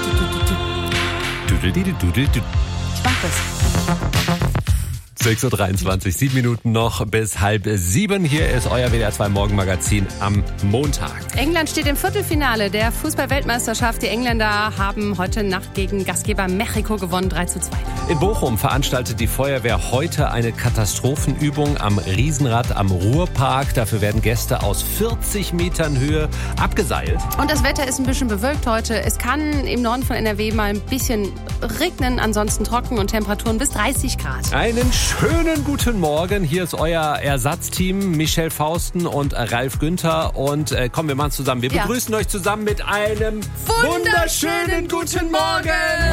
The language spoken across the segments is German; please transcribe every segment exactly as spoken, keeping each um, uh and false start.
Ich mach das. sechs Uhr dreiundzwanzig, sieben Minuten noch bis halb sieben. Hier ist euer W D R zwei Morgenmagazin am Montag. England steht im Viertelfinale der Fußball-Weltmeisterschaft. Die Engländer haben heute Nacht gegen Gastgeber Mexiko gewonnen, drei zu zwei. In Bochum veranstaltet die Feuerwehr heute eine Katastrophenübung am Riesenrad am Ruhrpark. Dafür werden Gäste aus vierzig Metern Höhe abgeseilt. Und das Wetter ist ein bisschen bewölkt heute. Es kann im Norden von N R W mal ein bisschen regnen, ansonsten trocken und Temperaturen bis dreißig Grad. Einen schönen guten Morgen. Hier ist euer Ersatzteam, Michelle Fausten und Ralf Günther. Und äh, kommen wir mal zusammen. Wir ja. begrüßen euch zusammen mit einem wunderschönen guten Morgen.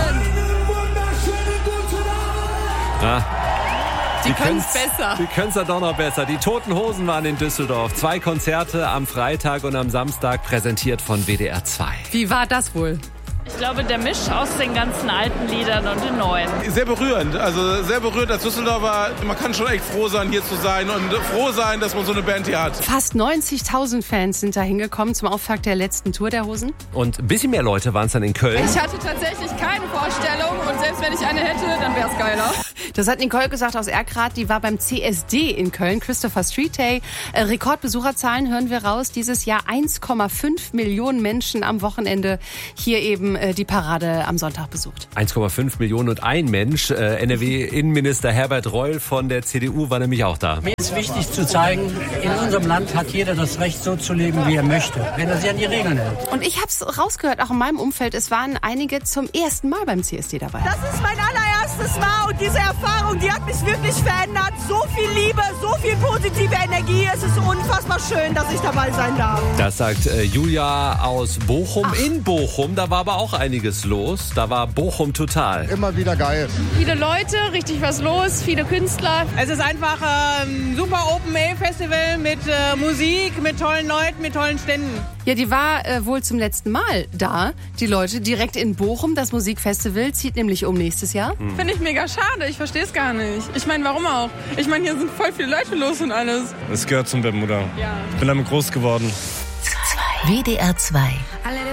Ah. Die können es besser. Die können es ja doch noch besser. Die Toten Hosen waren in Düsseldorf. Zwei Konzerte am Freitag und am Samstag, präsentiert von W D R zwei. Wie war das wohl? Ich glaube, der Misch aus den ganzen alten Liedern und den neuen. Sehr berührend, also sehr berührend als Düsseldorfer. Man kann schon echt froh sein, hier zu sein und froh sein, dass man so eine Band hier hat. Fast neunzigtausend Fans sind da hingekommen zum Auftakt der letzten Tour der Hosen. Und ein bisschen mehr Leute waren es dann in Köln. Ich hatte tatsächlich keine Vorstellung und selbst wenn ich eine hätte, dann wäre es geiler. Das hat Nicole gesagt aus Erkrath, die war beim C S D in Köln, Christopher Street Day. Äh, Rekordbesucherzahlen hören wir raus. Dieses Jahr eins Komma fünf Millionen Menschen am Wochenende hier eben äh, die Parade am Sonntag besucht. eins Komma fünf Millionen und ein Mensch. Äh, N R W-Innenminister Herbert Reul von der C D U war nämlich auch da. Mir ist wichtig zu zeigen, in unserem Land hat jeder das Recht, so zu leben, wie er möchte, wenn er sich an die Regeln hält. Und ich habe es rausgehört, auch in meinem Umfeld, es waren einige zum ersten Mal beim C S D dabei. Das ist mein allererstes Mal und diese Erfahrung, die hat mich wirklich verändert. So viel Liebe, so viel positive Energie. Es ist unfassbar schön, dass ich dabei sein darf. Das sagt äh, Julia aus Bochum. Ach. In Bochum, da war aber auch einiges los. Da war Bochum total. Immer wieder geil. Viele Leute, richtig was los, viele Künstler. Es ist einfach ein äh, super Open-Air-Festival mit äh, Musik, mit tollen Leuten, mit tollen Ständen. Ja, die war äh, wohl zum letzten Mal da, die Leute, direkt in Bochum. Das Musikfestival zieht nämlich um nächstes Jahr. Hm. Finde ich mega schade, ich verstehe es gar nicht. Ich meine, warum auch? Ich meine, hier sind voll viele Leute los und alles. Es gehört zum Bermuda. Ja. Ich bin damit groß geworden. W D R zwei. I let it